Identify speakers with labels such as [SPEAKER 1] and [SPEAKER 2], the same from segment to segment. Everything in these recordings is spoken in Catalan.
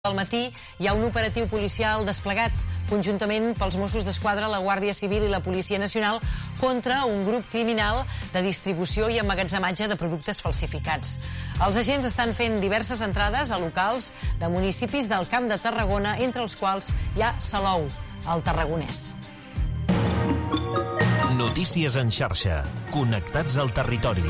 [SPEAKER 1] Al matí hi ha un operatiu policial desplegat conjuntament pels Mossos d'Esquadra, la Guàrdia Civil i la Policia Nacional contra un grup criminal de distribució i emmagatzematge de productes falsificats. Els agents estan fent diverses entrades a locals de municipis del Camp de Tarragona, entre els quals hi ha Salou, al Tarragonès.
[SPEAKER 2] Notícies en xarxa. Connectats al territori.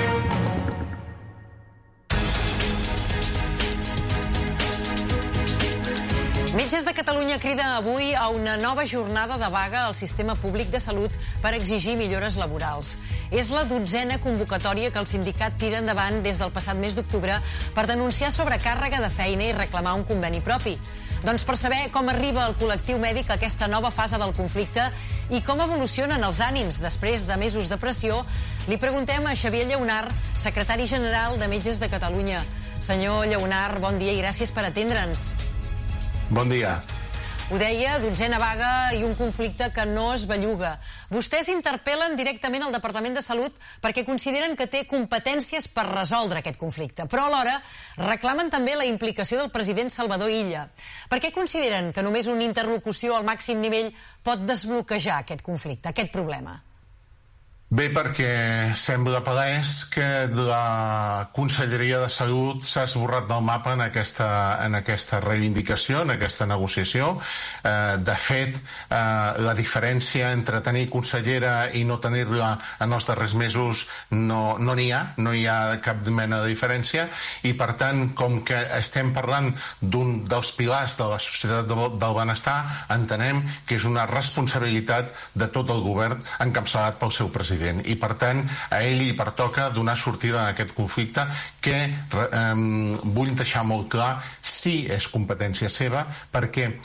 [SPEAKER 1] Metges de Catalunya crida avui a una nova jornada de vaga al sistema públic de salut per exigir millores laborals. És la 12a convocatòria que el sindicat tira endavant des del passat mes d'octubre per denunciar sobrecàrrega de feina i reclamar un conveni propi. Doncs per saber com arriba el col·lectiu mèdic a aquesta nova fase del conflicte i com evolucionen els ànims després de mesos de pressió, li preguntem a Xavier Lleonart, secretari general de Metges de Catalunya. Senyor Lleonart, bon dia i gràcies per atendre'ns.
[SPEAKER 3] Bon dia.
[SPEAKER 1] Ho deia, 12a vaga i un conflicte que no es belluga. Vostès interpel·len directament al Departament de Salut perquè consideren que té competències per resoldre aquest conflicte, però alhora reclamen també la implicació del president Salvador Illa. Per què consideren que només una interlocució al màxim nivell pot desbloquejar aquest conflicte, aquest problema?
[SPEAKER 3] Bé, perquè sembla palès que la Conselleria de Salut s'ha esborrat del mapa en aquesta reivindicació, en aquesta negociació. De fet, la diferència entre tenir consellera i no tenir-la en els darrers mesos no n'hi ha cap mena de diferència, i per tant, com que estem parlant d'un dels pilars de la societat del benestar, entenem que és una responsabilitat de tot el govern encapçalat pel seu president. I per tant a ell li pertoca donar sortida a aquest conflicte que vull deixar molt clar, sí és competència seva, perquè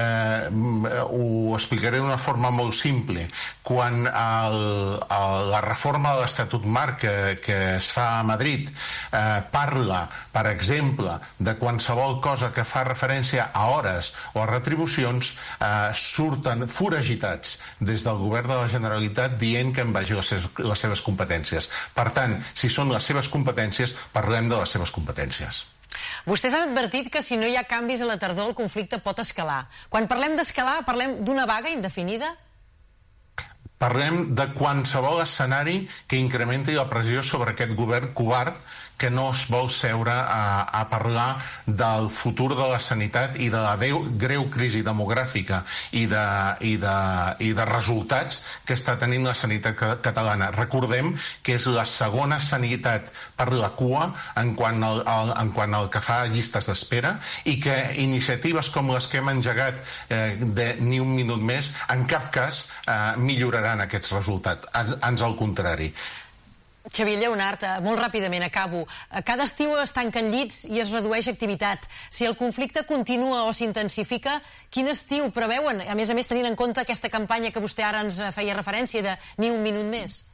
[SPEAKER 3] ho explicaré d'una forma molt simple. Quan la reforma de l'Estatut Marc que es fa a Madrid parla, per exemple, de qualsevol cosa que fa referència a hores o a retribucions, surten foragitats des del govern de la Generalitat dient que en vagi les seves competències. Per tant, si són les seves competències, parlem de les seves competències.
[SPEAKER 1] Vostès han advertit que si no hi ha canvis a la tardor el conflicte pot escalar. Quan parlem d'escalar, parlem d'una vaga indefinida?
[SPEAKER 3] Parlem de qualsevol escenari que incrementi la pressió sobre aquest govern covard que no es vol seure a parlar del futur de la sanitat i de la greu crisi demogràfica i de resultats que està tenint la sanitat catalana. Recordem que és la segona sanitat per la cua en quant al que fa llistes d'espera, i que iniciatives com les que hem engegat de Ni un minut més en cap cas milloraran aquests resultats, ans al contrari.
[SPEAKER 1] Xavier Lleonart, molt ràpidament acabo. Cada estiu es tanquen llits i es redueix activitat. Si el conflicte continua o s'intensifica, quin estiu preveuen? A més, tenint en compte aquesta campanya que vostè ara ens feia referència de Ni un minut més.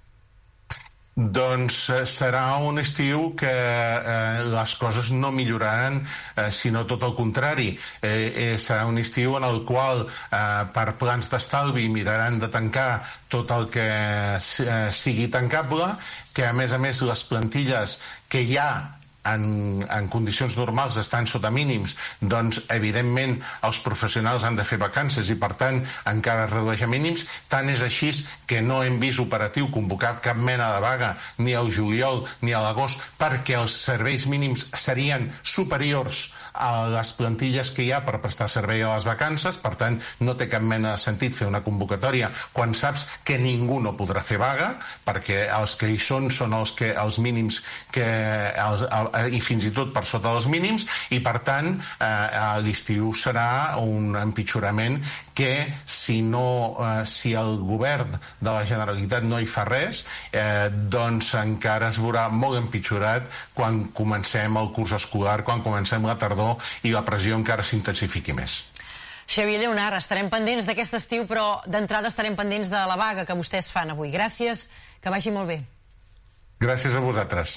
[SPEAKER 3] Doncs serà un estiu que les coses no milloraran, sinó tot el contrari. Serà un estiu en el qual, per plans d'estalvi, miraran de tancar tot el que sigui tancable, que a més les plantilles que hi ha en condicions normals estan sota mínims, doncs evidentment els professionals han de fer vacances i per tant encara es redueix a mínims. Tant és així que no hem vist operatiu convocar cap mena de vaga ni al juliol ni a l'agost, perquè els serveis mínims serien superiors a les plantilles que hi ha per prestar servei a les vacances. Per tant, no té cap mena de sentit fer una convocatòria quan saps que ningú no podrà fer vaga, perquè els que hi són els mínims i fins i tot per sota dels mínims, i per tant l'estiu serà un empitjorament que si el govern de la Generalitat no hi fa res, doncs encara es veurà molt empitjorat quan comencem el curs escolar, quan comencem la tardor i la pressió encara s'intensifiqui més.
[SPEAKER 1] Xavier Lleonart, estarem pendents d'aquest estiu, però d'entrada estarem pendents de la vaga que vostès fan avui. Gràcies, que vagi molt bé.
[SPEAKER 3] Gràcies a vosaltres.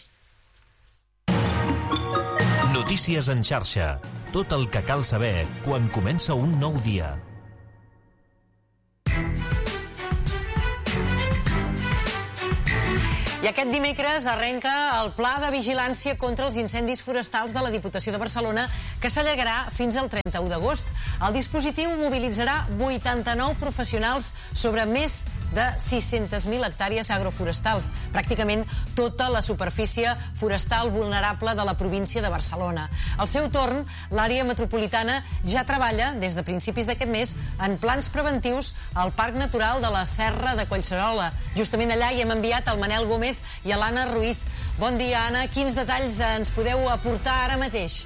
[SPEAKER 2] Notícies en xarxa. Tot el que cal saber quan comença un nou dia.
[SPEAKER 1] I aquest dimecres arrenca el Pla de Vigilància contra els incendis forestals de la Diputació de Barcelona, que s'allargarà fins al 31 d'agost. El dispositiu mobilitzarà 89 professionals sobre més de 600.000 hectàrees agroforestals, pràcticament tota la superfície forestal vulnerable de la província de Barcelona. Al seu torn, l'àrea metropolitana ja treballa des de principis d'aquest mes en plans preventius al Parc Natural de la Serra de Collserola. Justament allà hi hem enviat el Manel Gómez i a l'Anna Ruiz. Bon dia, Anna. Quins detalls ens podeu aportar ara mateix?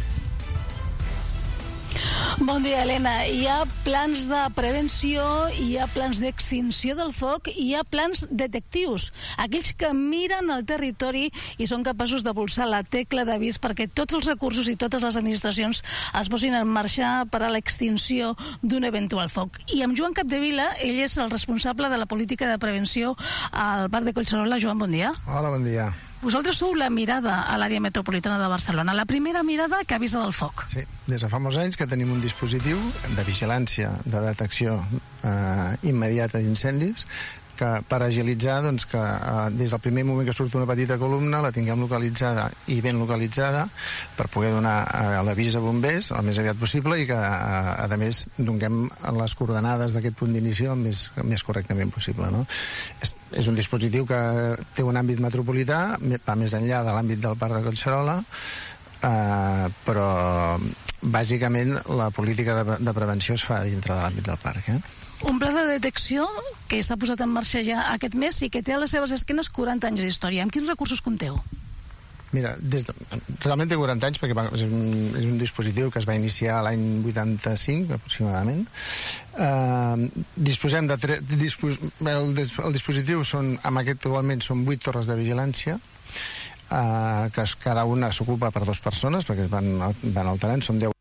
[SPEAKER 4] Bon dia, Helena. Hi ha plans de prevenció, hi ha plans d'extinció del foc i hi ha plans detectius. Aquells que miren el territori i són capaços de pulsar la tecla d'avís perquè tots els recursos i totes les administracions es posin en marxa per a l'extinció d'un eventual foc. I amb Joan Capdevila, ell és el responsable de la política de prevenció al Parc de Collserola. Joan, bon dia.
[SPEAKER 5] Hola, bon dia.
[SPEAKER 4] Vosaltres sou la mirada a l'àrea metropolitana de Barcelona, la primera mirada que avisa del foc.
[SPEAKER 5] Sí, des de fa molts anys que tenim un dispositiu de vigilància, de detecció immediata d'incendis, que per agilitzar que des del primer moment que surt una petita columna la tinguem localitzada i ben localitzada per poder donar l'avís a bombers el més aviat possible i que a més donem les coordenades d'aquest punt d'inici el més correctament possible, no? És un dispositiu que té un àmbit metropolità, va més enllà de l'àmbit del Parc de Collserola, però bàsicament la política de prevenció es fa dintre de l'àmbit del parc.
[SPEAKER 4] Un pla de detecció que s'ha posat en marxa ja aquest mes i que té a les seves esquenes 40 anys d'història. Amb quins recursos compteu?
[SPEAKER 5] Mira, realment té 40 anys perquè és un dispositiu que es va iniciar l'any 85 aproximadament. Disposem de el dispositiu actualment són 8 torres de vigilància, que cada una s'ocupa per 2 persones perquè van alternant, són 10